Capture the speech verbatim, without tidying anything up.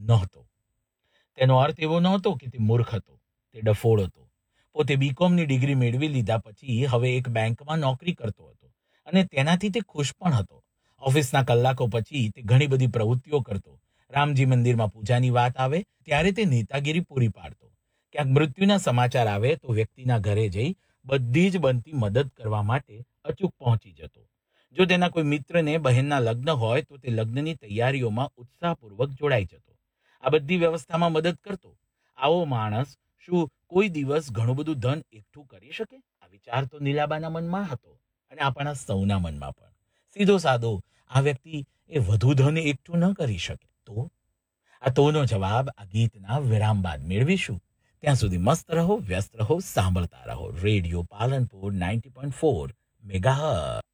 નહોતો. તેનો અર્થ એવો નહોતો કે તે મૂર્ખ હતો, તે ડફોળ હતો. પોતે બીકોમની ડિગ્રી મેળવી લીધા પછી હવે એક બેંકમાં નોકરી કરતો હતો અને તેનાથી તે ખુશ પણ હતો. ઓફિસના કલાકો પછી તે ઘણી બધી પ્રવૃત્તિઓ કરતો. રામજી મંદિરમાં પૂજાની વાત આવે ત્યારે તે નેતાગીરી પૂરી પાડતો. ક્યાંક મૃત્યુના સમાચાર આવે તો વ્યક્તિના ઘરે જઈ બધી જ બનતી મદદ કરવા માટે અચૂક પહોંચી જતો. જો તેના કોઈ મિત્રને બહેનના લગ્ન હોય તો તે લગ્નની તૈયારીઓમાં ઉત્સાહપૂર્વક જોડાઈ જતો. આ બધી વ્યવસ્થામાં મદદ કરતો. આવો માણસ શું કોઈ દિવસ ઘણું બધું ધન એકઠું કરી શકે? આ વિચાર તો નીલાબાના મનમાં હતો અને આપણા સૌના મનમાં પણ. સીધો સાદો, આ વ્યક્તિ એ વધુ ધન એકઠું ન કરી શકે તો? આ તોનો જવાબ આ ગીતના વિરામ બાદ મેળવીશું. ત્યાં સુધી મસ્ત રહો, વ્યસ્ત રહો, સાંભળતા રહો radio Palanpur ninety point four megahertz.